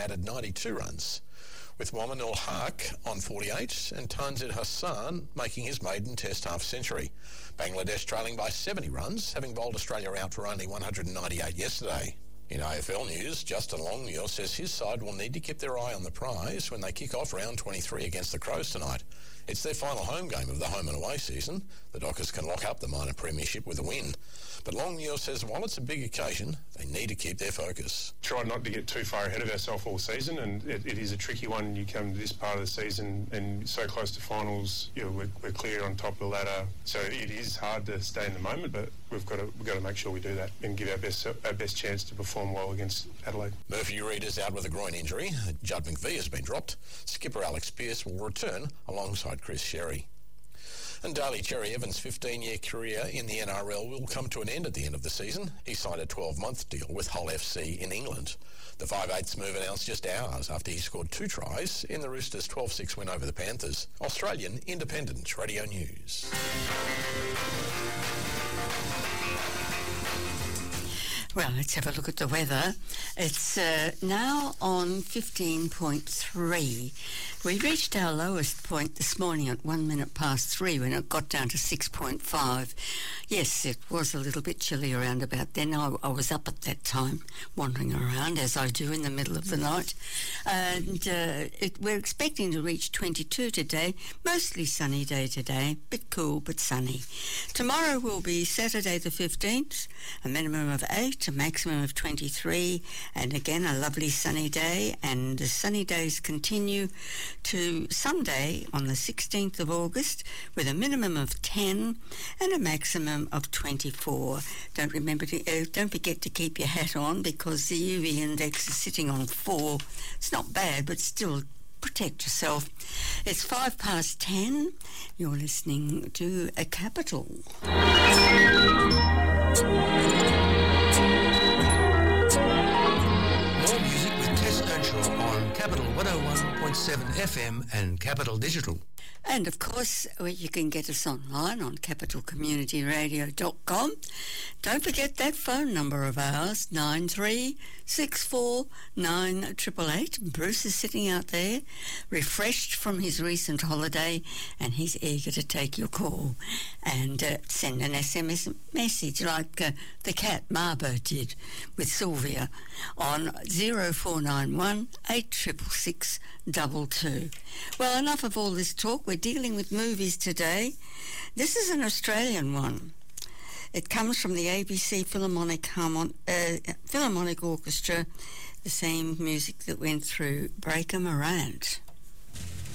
added 92 runs, with Momin ul Haq on 48 and Tanzil Hassan making his maiden Test half-century. Bangladesh trailing by 70 runs, having bowled Australia out for only 198 yesterday. In AFL news, Justin Longmuir says his side will need to keep their eye on the prize when they kick off round 23 against the Crows tonight. It's their final home game of the home and away season. The Dockers can lock up the minor premiership with a win. But Longmuir says while it's a big occasion, they need to keep their focus. Try not to get too far ahead of ourselves all season, and it is a tricky one. You come to this part of the season and so close to finals, we're clear on top of the ladder. So it is hard to stay in the moment, but we've got to make sure we do that and give our best chance to perform well against Adelaide. Murphy Reid is out with a groin injury. Judd McVie has been dropped. Skipper Alex Pearce will return alongside Chris Sherry. And Daly Cherry Evans' 15-year career in the NRL will come to an end at the end of the season. He signed a 12-month deal with Hull FC in England. The 5/8 move announced just hours after he scored 2 tries in the Roosters' 12-6 win over the Panthers. Australian Independent Radio News. Well, let's have a look at the weather. It's now on 15.3. We reached our lowest point this morning at 3 when it got down to 6.5. Yes, it was a little bit chilly around about then. I was up at that time, wandering around, as I do in the middle of the night. And we're expecting to reach 22 today. Mostly sunny day today. Bit cool, but sunny. Tomorrow will be Saturday the 15th, a minimum of 8, a maximum of 23, and again a lovely sunny day. And the sunny days continue to Sunday on the 16th of August with a minimum of 10 and a maximum of 24. Don't forget to keep your hat on because the UV index is sitting on 4. It's not bad, but still protect yourself. It's 10:05. You're listening to A Capital. More music with Tess Earnshaw on Capital 101.7 FM and Capital Digital. And, of course, you can get us online on capitalcommunityradio.com. Don't forget that phone number of ours, 93649888. Bruce is sitting out there, refreshed from his recent holiday, and he's eager to take your call. And send an SMS message like the cat Marbo did with Sylvia on 0491 866 22. Well, enough of all this talk. We're dealing with movies today. This is an Australian one. It comes from the ABC Philharmonic Orchestra, the same music that went through Breaker Morant.